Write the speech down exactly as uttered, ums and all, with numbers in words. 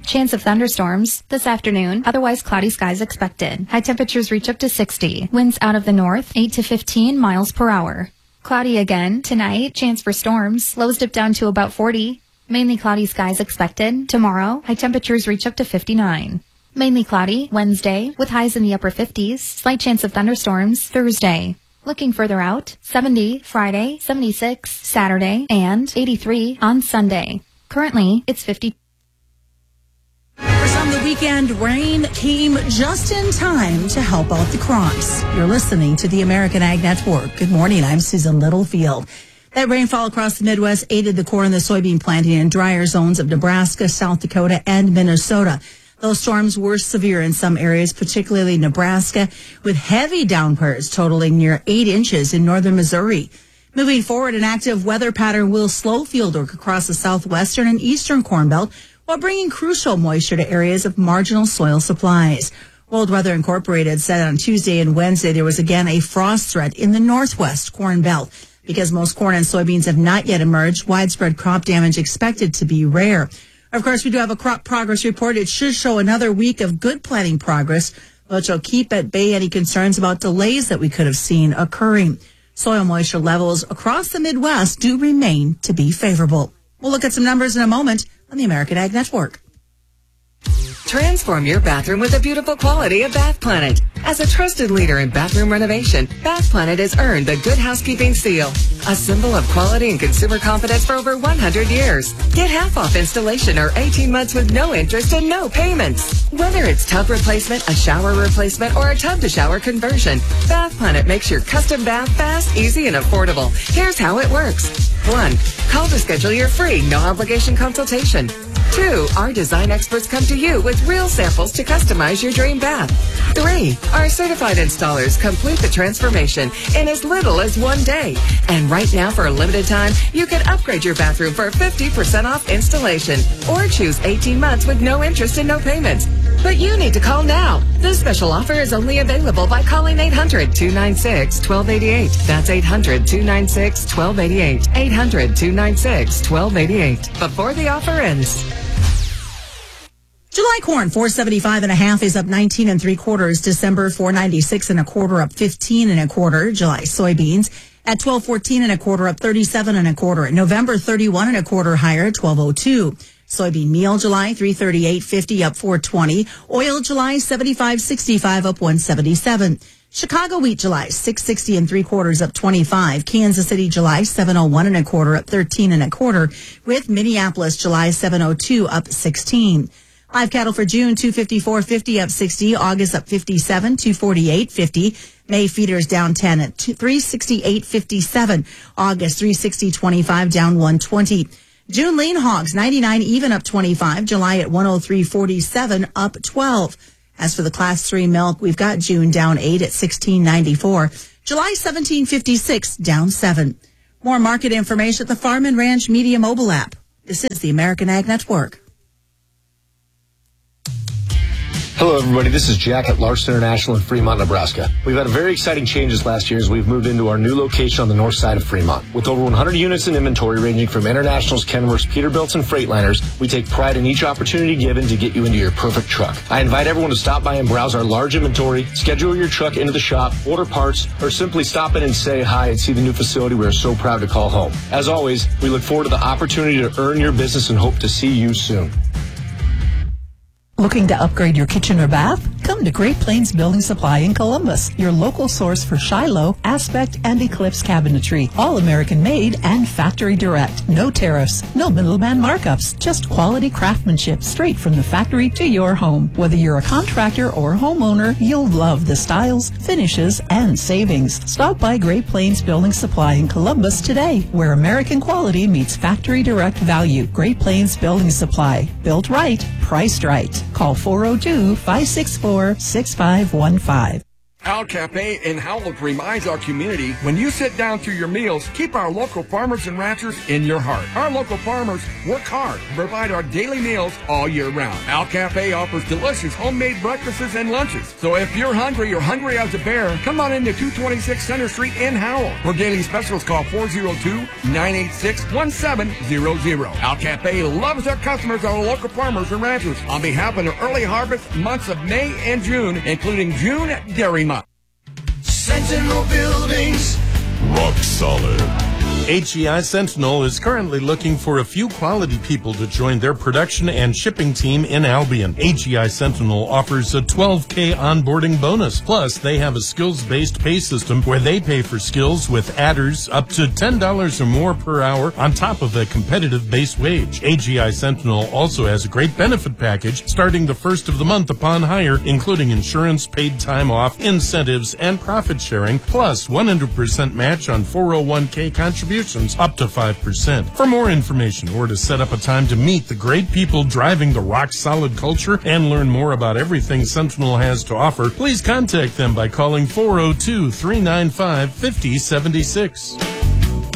Chance of thunderstorms this afternoon. Otherwise cloudy skies expected. High temperatures reach up to sixty. Winds out of the north, eight to fifteen miles per hour. Cloudy again tonight. Chance for storms. Lows dip down to about forty. Mainly cloudy skies expected. Tomorrow, high temperatures reach up to fifty-nine. Mainly cloudy Wednesday with highs in the upper fifties. Slight chance of thunderstorms Thursday. Looking further out, seventy Friday, seventy-six Saturday, and eighty-three on Sunday. Currently, it's fifty. For some, the weekend rain came just in time to help out the crops. You're listening to the American Ag Network. Good morning. I'm Susan Littlefield. That rainfall across the Midwest aided the corn and the soybean planting in drier zones of Nebraska, South Dakota, and Minnesota. Those storms were severe in some areas, particularly Nebraska, with heavy downpours totaling near eight inches in northern Missouri. Moving forward, an active weather pattern will slow field work across the southwestern and eastern Corn Belt while bringing crucial moisture to areas of marginal soil supplies. World Weather Incorporated said on Tuesday and Wednesday there was again a frost threat in the northwest Corn Belt. Because most corn and soybeans have not yet emerged, widespread crop damage expected to be rare. Of course, we do have a crop progress report. It should show another week of good planting progress, but will keep at bay any concerns about delays that we could have seen occurring. Soil moisture levels across the Midwest do remain to be favorable. We'll look at some numbers in a moment on the American Ag Network. Transform your bathroom with the beautiful quality of Bath Planet. As a trusted leader in bathroom renovation, Bath Planet has earned the Good Housekeeping Seal, a symbol of quality and consumer confidence for over one hundred years. Get half off installation or eighteen months with no interest and no payments. Whether it's tub replacement, a shower replacement, or a tub-to-shower conversion, Bath Planet makes your custom bath fast, easy, and affordable. Here's how it works. One, call to schedule your free, no-obligation consultation. Two, our design experts come to you with real samples to customize your dream bath. Three, our certified installers complete the transformation in as little as one day. And right now, for a limited time, you can upgrade your bathroom for fifty percent off installation or choose eighteen months with no interest and no payments. But you need to call now. This special offer is only available by calling eight hundred, two nine six, one two eight eight. That's eight hundred, two nine six, one two eight eight. eight hundred, two nine six, one two eight eight. Before the offer ends. July corn, four seventy-five and a half is up nineteen and three quarters. December, four ninety-six and a quarter, up fifteen and a quarter. July soybeans at twelve fourteen and a quarter, up thirty-seven and a quarter. November, thirty-one and a quarter higher, twelve oh two. Soybean meal July, three thirty-eight fifty, up four twenty. Oil July, seventy-five sixty-five, up one seventy-seven. Chicago wheat July, six sixty and three quarters, up twenty-five. Kansas City July, seven oh one and a quarter, up thirteen and a quarter. With Minneapolis July, seven oh two, up sixteen. Live cattle for June, two fifty-four fifty, up sixty. August up fifty-seven, two forty-eight fifty. May feeders down ten at three sixty-eight fifty-seven. August three sixty twenty-five, down one twenty. June lean hogs ninety-nine even, up twenty-five. July at one oh three forty-seven, up twelve. As for the class three milk, we've got June down eight at sixteen ninety-four. July seventeen fifty-six, down seven. More market information at the Farm and Ranch Media mobile app. This is the American Ag Network. Hello, everybody. This is Jack at Larson International in Fremont, Nebraska. We've had a very exciting change this last year as we've moved into our new location on the north side of Fremont. With over one hundred units in inventory ranging from Internationals, Kenworths, Peterbilts, and Freightliners, we take pride in each opportunity given to get you into your perfect truck. I invite everyone to stop by and browse our large inventory, schedule your truck into the shop, order parts, or simply stop in and say hi and see the new facility we are so proud to call home. As always, we look forward to the opportunity to earn your business and hope to see you soon. Looking to upgrade your kitchen or bath? Come to Great Plains Building Supply in Columbus, your local source for Shiloh, Aspect, and Eclipse cabinetry. All American made and factory direct. No tariffs, no middleman markups, just quality craftsmanship straight from the factory to your home. Whether you're a contractor or homeowner, you'll love the styles, finishes, and savings. Stop by Great Plains Building Supply in Columbus today, where American quality meets factory direct value. Great Plains Building Supply. Built right, priced right. Call four oh two, five six four, six five one five. Al Cafe in Howell reminds our community, when you sit down to your meals, keep our local farmers and ranchers in your heart. Our local farmers work hard to provide our daily meals all year round. Al Cafe offers delicious homemade breakfasts and lunches. So if you're hungry or hungry as a bear, come on into two twenty-six Center Street in Howell. For daily specials, call four oh two, nine eight six, one seven zero zero. Al Cafe loves their customers, our local farmers and ranchers. On behalf of the early harvest months of May and June, including June Dairy Month. Sentinel Buildings, rock solid. H E I Sentinel is currently looking for a few quality people to join their production and shipping team in Albion. H E I Sentinel offers a twelve K onboarding bonus. Plus, they have a skills-based pay system where they pay for skills with adders up to ten dollars or more per hour on top of a competitive base wage. H E I Sentinel also has a great benefit package starting the first of the month upon hire, including insurance, paid time off, incentives, and profit sharing, plus one hundred percent match on four oh one K contributions up to five percent. For more information or to set up a time to meet the great people driving the rock-solid culture and learn more about everything Sentinel has to offer, please contact them by calling four oh two, three nine five, five oh seven six.